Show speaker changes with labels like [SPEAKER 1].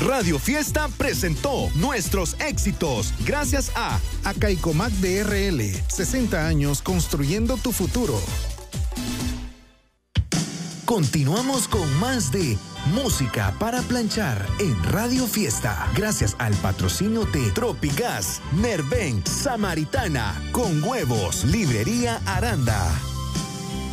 [SPEAKER 1] Radio Fiesta presentó nuestros éxitos gracias a
[SPEAKER 2] Acaicomac DRL, 60 años construyendo tu futuro.
[SPEAKER 3] Continuamos con más de Música para planchar en Radio Fiesta. Gracias al patrocinio de
[SPEAKER 1] Tropigas, Nerven, Samaritana, Con Huevos, Librería Aranda.